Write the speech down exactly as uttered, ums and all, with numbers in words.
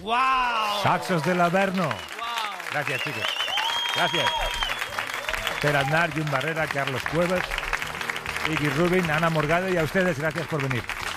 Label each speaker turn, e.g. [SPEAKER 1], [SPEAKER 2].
[SPEAKER 1] ¡Wow!
[SPEAKER 2] Saxos del Averno.
[SPEAKER 1] Wow.
[SPEAKER 2] Gracias, chicos. Gracias. Per Aznar, Jun Barrera, Carlos Cuevas, Iggy Rubin, Ana Morgado y a ustedes, gracias por venir.